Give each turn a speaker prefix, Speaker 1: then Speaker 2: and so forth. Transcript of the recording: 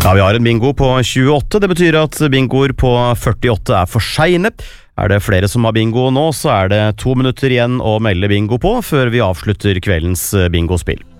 Speaker 1: Ja, vi har en bingo på 28, det betyr at bingoer på 48 for sene. Er det flere som har bingo nå, så er det 2 minutter igjen å melde bingo på, før vi avslutter kveldens bingospill.